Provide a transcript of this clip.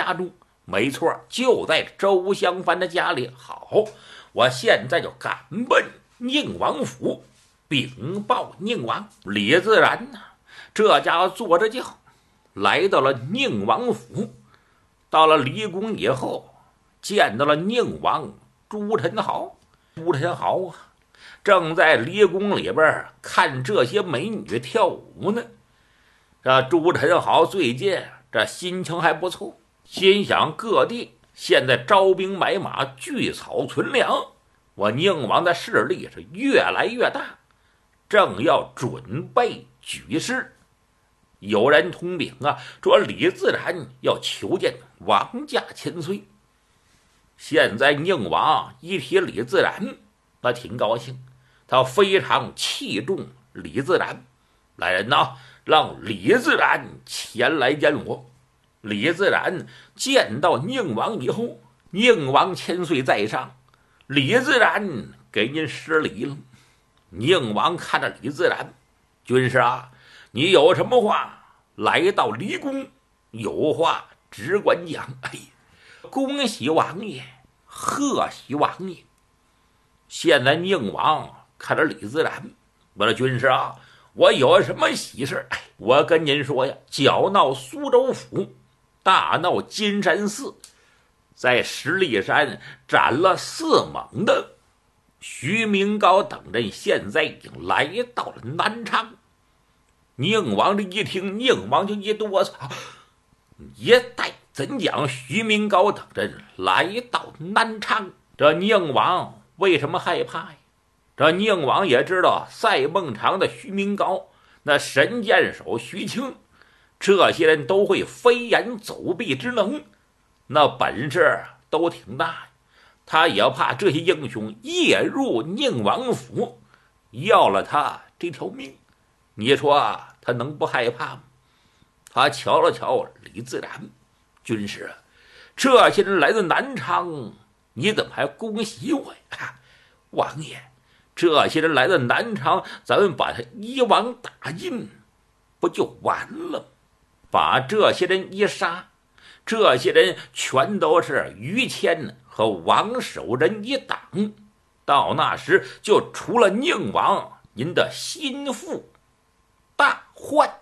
家中。没错，就在周襄藩的家里。好，我现在就赶奔宁王府，禀报宁王。李自然呢，这家伙坐着轿来到了宁王府。到了离宫以后，见到了宁王朱宸濠。朱宸濠啊，正在离宫里边看这些美女跳舞呢。这朱宸濠最近这心情还不错，心想各地现在招兵买马，聚草存粮，我宁王的势力是越来越大，正要准备举事。有人通禀啊，说李自然要求见王家千岁。现在宁王一提李自然，他挺高兴，他非常器重李自然。来人呐，让李自然前来见我。李自然见到宁王以后，宁王千岁在上，李自然给您施礼了。宁王看着李自然，军师啊，你有什么话来到离宫，有话只管讲。哎，恭喜王爷，贺喜王爷。现在宁王看着李自然，我说军师啊，我有什么喜事？哎，我跟您说呀，小闹苏州府，大闹金山寺，在十里山斩了4猛的。徐明高等人现在已经来到了南昌。宁王这一听，宁王就一哆嗦，一代怎讲徐明高等人来到南昌？这宁王为什么害怕呀？这宁王也知道赛孟尝的徐明高，那神箭手徐庆，这些人都会飞檐走壁之能，那本事都挺大。他也怕这些英雄夜入宁王府，要了他这条命。你说他能不害怕吗？他瞧了瞧李自然，军师，这些人来到南昌，你怎么还恭喜我呀？王爷，这些人来到南昌，咱们把他一网打尽，不就完了？把这些人一杀，这些人全都是于谦和王守仁一党，到那时就除了宁王，您的心腹大患。